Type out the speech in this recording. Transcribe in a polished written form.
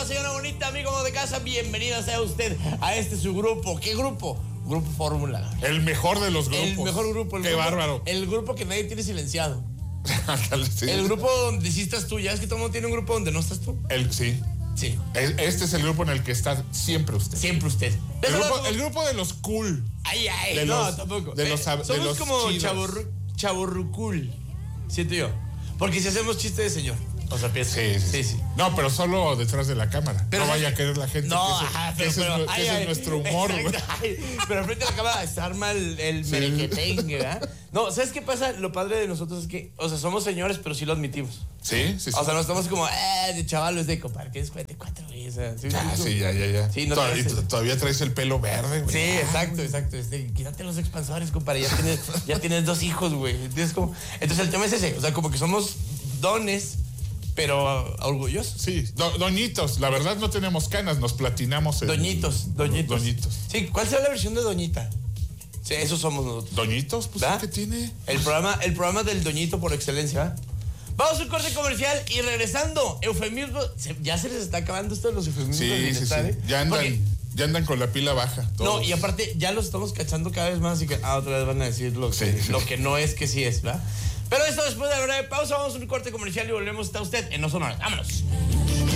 bonita, señora bonita, amigo de casa, bienvenida sea usted a este su grupo. ¿Qué grupo? Grupo Fórmula. El mejor de los grupos. El mejor grupo. Qué bárbaro. El grupo que nadie tiene silenciado. Sí. El grupo donde sí estás tú. Ya es que todo el mundo tiene un grupo donde no estás tú. Sí. Sí. Este es el grupo en el que está siempre usted. Siempre usted. El grupo de los cool. Ay, tampoco. Somos somos como chavorrucul. Siento yo. Porque si hacemos chiste de señor. O sea, piensa. Sí. No, pero solo detrás de la cámara. Pero no vaya a querer la gente. No, que ese es nuestro humor, güey. Pero frente a la cámara se arma el merequetengue, ¿verdad? No, ¿sabes qué pasa? Lo padre de nosotros es que, o sea, somos señores, pero sí lo admitimos. Sí. O sea, no estamos como, de chavalos, de compadre, que es 44, güey. O sea, ya. Sí, no todavía traes el pelo verde, güey. Sí, exacto. Quítate los expansores, compadre. Ya tienes 2 hijos, güey. Entonces el tema es ese. O sea, como que somos dones, pero orgullosos. Sí, doñitos. La verdad no tenemos canas, nos platinamos. Doñitos. Sí, ¿cuál será la versión de doñita? Sí, esos somos nosotros. ¿Doñitos? Pues, ¿qué tiene? El programa del doñito por excelencia, ¿verdad? Vamos a un corte comercial y regresando, eufemismo. Ya se les está acabando esto de los eufemismos del bienestar, ¿eh? Ya andan con la pila baja. Todos. No, y aparte ya los estamos cachando cada vez más y que otra vez van a decir lo que no es que sí es, ¿verdad? Pero esto después de la breve pausa, vamos a un corte comercial y volvemos. Está usted en No Sonoras. ¡Vámonos!